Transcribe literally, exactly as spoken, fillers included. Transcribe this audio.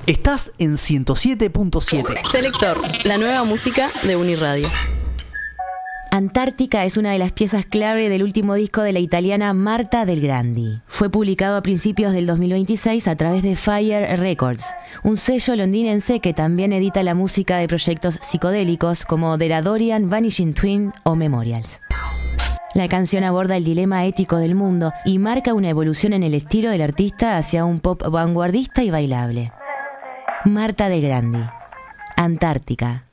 Estás en ciento siete punto siete. Selector, la nueva música de Uniradio. Antártica es una de las piezas clave del último disco de la italiana Marta Del Grandi. Fue publicado a principios del dos mil veintiséis a través de Fire Records, un sello londinense que también edita la música de proyectos psicodélicos como The Dorian, Vanishing Twin o Memorials. La canción aborda el dilema ético del mundo y marca una evolución en el estilo del artista hacia un pop vanguardista y bailable. Marta Del Grandi, Antártica.